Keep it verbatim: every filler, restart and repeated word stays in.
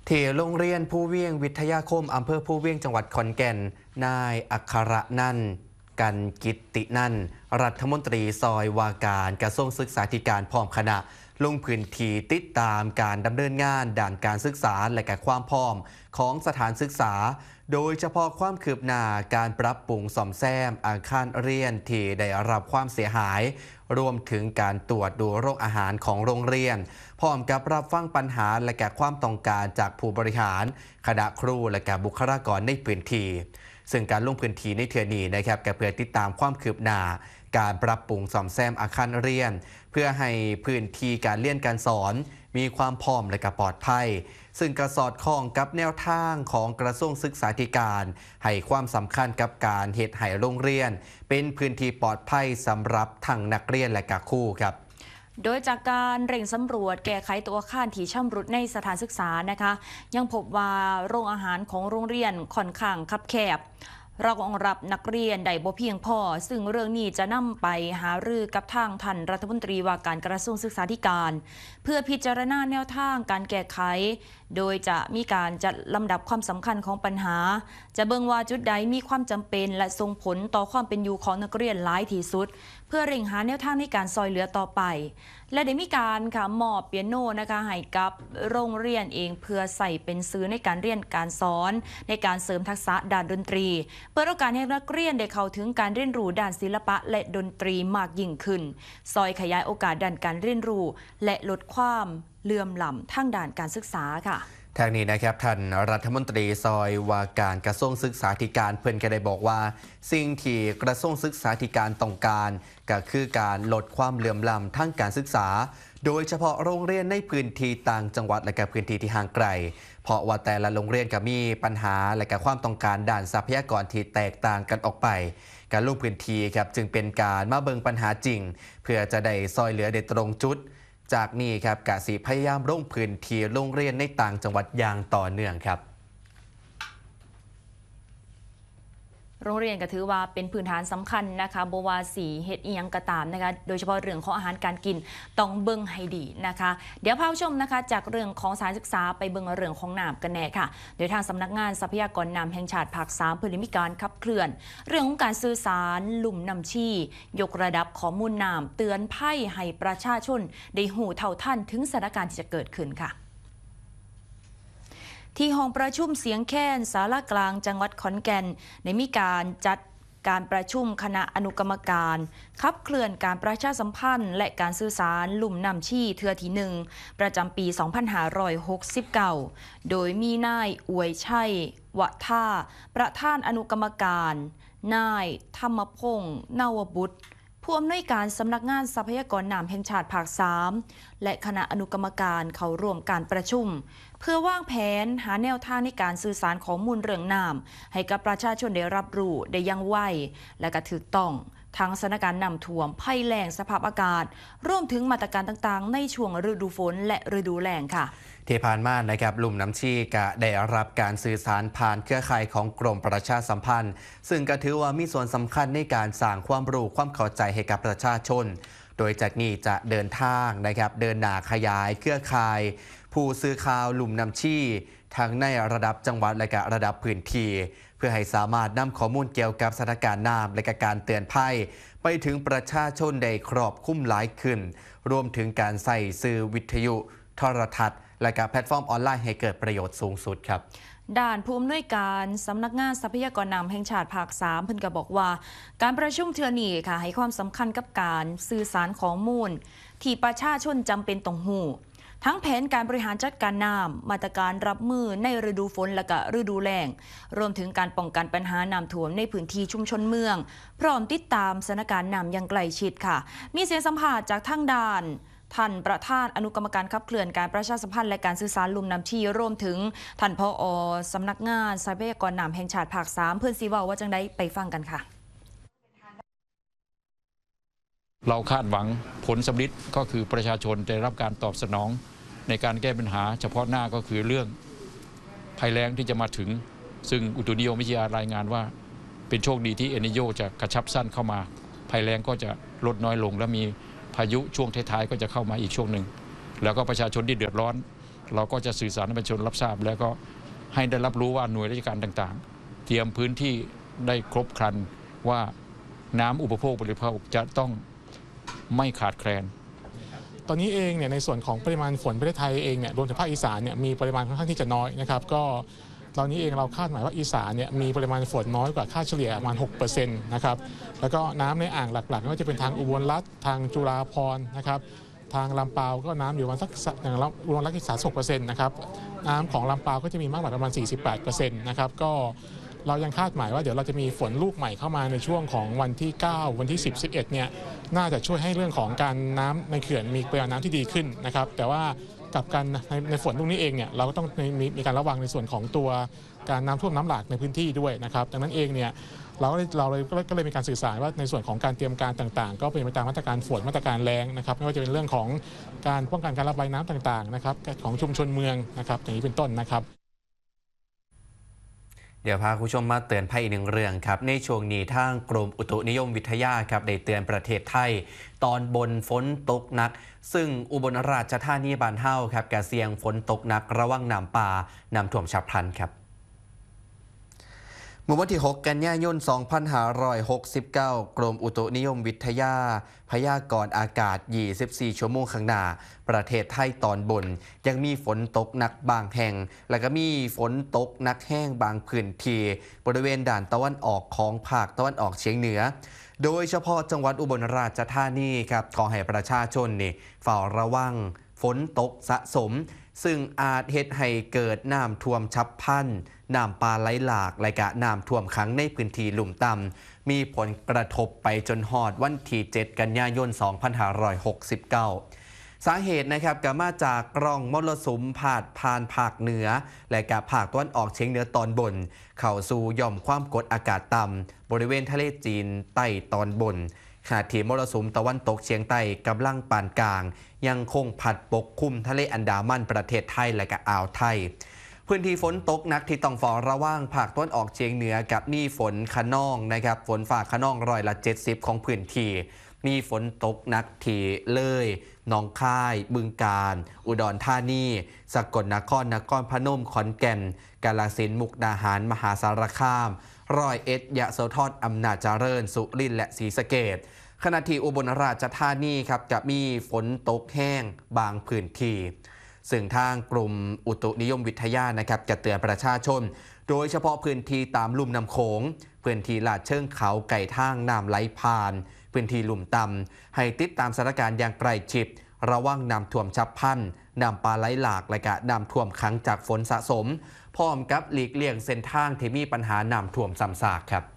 ที่โรงเรียนผู้เวียงวิทยาคมอำเภอผู้เวียงจังหวัดขอนแก่นนายอัครนันท์กันกิตตินันท์รัฐมนตรีซอยวาการกระทรวงศึกษาธิการพร้อมคณะลงพื้นที่ติดตามการดำเนินงานด้านการศึกษาและการความพร้อมของสถานศึกษาโดยเฉพาะความคืบหน้าการปรับปรุงซ่อมแซมอาคารเรียนที่ได้รับความเสียหายรวมถึงการตรวจดูโรคอาหารของโรงเรียนพร้อมกับรับฟังปัญหาและแก้ความต้องการจากผู้บริหารคณะครูและบุคลากรในพื้นที่ซึ่งการลงพื้นที่ในเทื่อนี้นะครับก็เพื่อติดตามความคืบหน้าการปรับปรุงซ่อมแซมอาคารเรียนเพื่อให้พื้นที่การเรียนการสอนมีความพร้อมและก็ปลอดภัยซึ่งกระสอดคล้องกับแนวทางของกระทรวงศึกษาธิการให้ความสำคัญกับการเฮ็ดให้โรงเรียนเป็นพื้นที่ปลอดภัยสำหรับทั้งนักเรียนและก็ครูครับโดยจากการเร่งสำรวจแก้ไขตัวอาคารที่ชำรุดในสถานศึกษานะคะยังพบว่าโรงอาหารของโรงเรียนค่อนข้างคับแคบรองรับนักเรียนได้บ่เพียงพอซึ่งเรื่องนี้จะนำไปหารือกับทางท่านรัฐมนตรีว่าการกระทรวงศึกษาธิการเพื่อพิจารณาแนวทางการแก้ไขโดยจะมีการจัดลำดับความสำคัญของปัญหาจะเบิ่งว่าจุดใดมีความจำเป็นและส่งผลต่อความเป็นอยู่ของนักเรียนหลายที่สุดเพื่อเร่งหาแนวทางในการซอยเหลือต่อไปและได้มีการค่ะมอบเปียโนนะคะให้กับโรงเรียนเองเพื่อใส่เป็นสื่อในการเรียนการสอนในการเสริมทักษะด้านดนตรีเปิดโอกาสให้นักเรียนได้เข้าถึงการเรียนรู้ด้านศิลปะและดนตรีมากยิ่งขึ้นซอยขยายโอกาสด้านการเรียนรู้และลดความเหลื่อมล้ำทางด้านการศึกษาค่ะทางนี้นะครับท่านรัฐมนตรีซอยวาการกระทรวงศึกษาธิการเพิ่นก็ได้บอกว่าสิ่งที่กระทรวงศึกษาธิการต้องการก็คือการลดความเหลื่อมล้ำทางการศึกษาโดยเฉพาะโรงเรียนในพื้นที่ต่างจังหวัดและก็พื้นที่ที่ห่างไกลเพราะว่าแต่ละโรงเรียนก็มีปัญหาและก็ความต้องการด้านทรัพยากรที่แตกต่างกันออกไปการลงพื้นที่ครับจึงเป็นการมาเบิ่งปัญหาจริงเพื่อจะได้ซอยเหลือได้ตรงจุดจากนี้ครับกสิพยายามลงพื้นที่โรงเรียนในต่างจังหวัดอย่างต่อเนื่องครับโรงเรียนก็ถือว่าเป็นพื้นฐานสำคัญนะคะบวาสีเฮ็ดอีหยังกระตามนะคะโดยเฉพาะเรื่องของอาหารการกินต้องเบิ่งให้ดีนะคะเดี๋ยวพาผู้ชมนะคะจากเรื่องของสถานศึกษาไปเบิ่งเรื่องของน้ำกันแน่ค่ะโดยทางสำนักงานทรัพยากรน้ำแห่งชาติภาคสามเพื่อมีการขับเคลื่อนเรื่องของการสื่อสารลุ่มน้ำชียกระดับข้อมูลน้ำเตือนภัยให้ประชาชนได้หูเท่าทันถึงสถานการณ์ที่จะเกิดขึ้นค่ะที่ห้องประชุมเสียงแค้นศาลากลางจังหวัดขอนแก่นได้มีการจัดการประชุมคณะอนุกรรมการขับเคลื่อนการประชาสัมพันธ์และการสื่อสารลุ่มน้ำชีเทือที่หนึ่งประจำปี สองพันห้าร้อยหกสิบเก้า โดยมีนายอวยชัยวะท่าประธานอนุกรรมการนายธรรมพงษ์นาวบุตรผู้อำนวยการสำนักงานทรัพยากรน้ำแห่งชาติภาคสามและคณะอนุกรรมการเข้าร่วมการประชุมเพื่อวางแผนหาแนวทางในการสื่อสารข้อมูลเรื่องน้ำให้กับประชาชนได้รับรู้ได้อย่างไวและก็ถูกต้องทั้งสถานการณ์น้ำท่วมภัยแล้งสภาพอากาศรวมถึงมาตรการต่างๆในช่วงฤดูฝนและฤดูแล้งค่ะที่ผ่านมานะครับลุ่มน้ำชีกะได้รับการสื่อสารผ่านเครือข่ายของกรมประชาสัมพันธ์ซึ่งก็ถือว่ามีส่วนสำคัญในการสร้างความรู้ความเข้าใจให้กับประชาชนโดยจากนี้จะเดินทางนะครับเดินหน้าขยายเครือข่ายผู้สื่อข่าวลุ่มน้ำชีทั้งในระดับจังหวัดและก็ระดับพื้นที่เพื่อให้สามารถนำข้อมูลเกี่ยวกับสถานการณ์น้ำและการเตือนภัยไปถึงประชาชนได้ครอบคลุมหลายขึ้นรวมถึงการใส่สื่อวิทยุโทรทัศน์และกับแพลตฟอร์มออนไลน์ให้เกิดประโยชน์สูงสุดครับด้านผู้อำนวยการสำนักงานทรัพยากรน้ำแห่งชาติภาคสามเพิ่นก็บอกว่าการประชุมเทื่อนี้ค่ะให้ความสำคัญกับการสื่อสารข้อมูลที่ประชาชนจำเป็นต้องรู้ทั้งแผนการบริหารจัดการน้ำมาตรการรับมือในฤดูฝนและก็ฤดูแล้งรวมถึงการป้องกันปัญหาน้ำท่วมในพื้นที่ชุมชนเมืองพร้อมติดตามสถานการณ์น้ำอย่างใกล้ชิดค่ะมีเสียงสัมภาษณ์จากทางด้านท่านประธานอนุกรรมการขับเคลื่อนการประชาสัมพันธ์และการสื่อสารลุ่มน้ำชีรวมถึงท่านผอ.สำนักงานทรัพยากรน้ำแห่งชาติภาคสามเพื่อนซีว่าว่าจังได้ไปฟังกันค่ะเราคาดหวังผลสำลิดก็คือประชาชนได้รับการตอบสนองในการแก้ปัญหาเฉพาะหน้าก็คือเรื่องภัยแล้งที่จะมาถึงซึ่งอุตุนิยมวิทยารายงานว่าเป็นโชคดีที่เอลนิโญจะกระชับสั้นเข้ามาภัยแล้งก็จะลดน้อยลงและมีพายุช่วงท้ายๆก็จะเข้ามาอีกช่วงหนึ่งแล้วก็ประชาชนที่เดือดร้อนเราก็จะสื่อสารให้ประชาชนรับทราบแล้วก็ให้ได้รับรู้ว่าหน่วยราชการต่างๆเตรียมพื้นที่ได้ครบครันว่าน้ำอุปโภคบริโภคจะต้องไม่ขาดแคลนตอนนี้เองเนี่ยในส่วนของปริมาณฝนประเทศไทยเองเนี่ยรวมถึงภาคอีสานเนี่ยมีปริมาณค่อนข้างที่จะน้อยนะครับก็ตอนนี้เองเราคาดหมายว่าอีสานเนี่ยมีปริมาณฝนน้อยกว่าค่าเฉลี่ยประมาณ หกเปอร์เซ็นต์ นะครับแล้วก็น้ำในอ่างหลักๆไม่ว่าจะเป็นทางอุบลรัฐทางจุฬาภรณ์นะครับทางลำปาวก็น้ำอยู่ประมาณสักอย่างอุบลรัฐที่สามสิบหกเปอร์เซ็นต์นะครับน้ำของลำปาวก็จะมีมากกว่าประมาณ สี่สิบแปดเปอร์เซ็นต์ นะครับก็เรายังคาดหมายว่าเดี๋ยวเราจะมีฝนลูกใหม่เข้ามาในช่วงของวันที่เก้าวันที่สิบ สิบเอ็ดเนี่ยน่าจะช่วยให้เรื่องของการน้ำในเขื่อนมีปริมาณน้ำที่ดีขึ้นนะครับแต่ว่ากับการในในฝนลูกนี้เองเนี่ยเราก็ต้องมีมีการระวังในส่วนของตัวการน้ำท่วมน้ำหลากในพื้นที่ด้วยนะครับดังนั้นเองเนี่ยเราเราเลยก็เลยมีการสื่อสารว่าในส่วนของการเตรียมการต่างๆก็เป็นไปตามมาตรการฝนมาตรการแล้งนะครับไม่ว่าจะเป็นเรื่องของการป้องกันการระบายน้ำต่างๆนะครับของชุมชนเมืองนะครับอย่างนี้เป็นต้นนะครับเดี๋ยวพาคุณผู้ชมมาเตือนภัยอีกหนึ่งเรื่องครับในช่วงนี้ทางกรมอุตุนิยมวิทยาครับได้เตือนประเทศไทยตอนบนฝนตกหนักซึ่งอุบลราชธานีบ้านเฮาครับกระเสียงฝนตกหนักระวังน้ำป่าน้ำท่วมฉับพลันครับเมื่อวันที่หกกันยายนสองพันห้าร้อยหกสิบเก้ากรมอุตุนิยมวิทยาพยากรณ์อากาศยี่สิบสี่ชั่วโมงข้างหน้าประเทศไทยตอนบนยังมีฝนตกหนักบางแห่งและก็มีฝนตกหนักแห้งบางพื้นที่บริเวณด่านตะวันออกของภาคตะวันออกเฉียงเหนือโดยเฉพาะจังหวัดอุบลราชธานีครับขอให้ประชาชนนี่เฝ้าระวังฝนตกสะสมซึ่งอาจเฮ็ดให้เกิดน้ำท่วมฉับพลันน้ำป่าไหลหลากและก็น้ำท่วมขังในพื้นที่ลุ่มต่ำมีผลกระทบไปจนฮอดวันที่เจ็ดกันยายนสองพันห้าร้อยหกสิบเก้าสาเหตุนะครับก็มาจากร่องมรสุมพาดผ่านภาคเหนือและกับภาคตะวันออกเฉียงเหนือตอนบนเข้าสู่หย่อมความกดอากาศต่ำบริเวณทะเลจีนใต้ตอนบนขณะที่มรสุมตะวันตกเฉียงใต้กำลังปานกลางยังคงพัดปกคลุมทะเลอันดามันประเทศไทยและก็อ่าวไทยพื้นที่ฝนตกหนักที่ต้องเฝ้าระวังภาคตะวันออกเฉียงเหนือกับมีฝนคะนองนะครับฝนฟ้าคะนองร้อยละเจ็ดสิบของพื้นที่มีฝนตกหนักที่เลยหนองคายบึงกาฬอุดรธานีสกลนครนครพนมขอนแก่นกาฬสินธุ์มุกดาหารมหาสารคามร้อยเอ็ดยะโสธรอำนาจเจริญสุรินทร์และศรีสะเกษขณะที่อุบลราชธานีครับจะมีฝนตกแห้งบางพื้นที่ซึ่งทางกลุ่มอุตุนิยมวิทยานะครับจะเตือนประชาชนโดยเฉพาะพื้นที่ตามลุ่มน้ำโขงพื้นที่ลาดเชิงเขาไก่ทางน้ำไหลผ่านพื้นที่ลุ่มต่ำให้ติดตามสถานการณ์อย่างใกล้ชิดระวังน้ำท่วมฉับพลันน้ำป่าไหลหลากและก็น้ำท่วมขังจากฝนสะสมพร้อมกับหลีกเลี่ยงเส้นทางที่มีปัญหาน้ำท่วมซ้ำซากครับ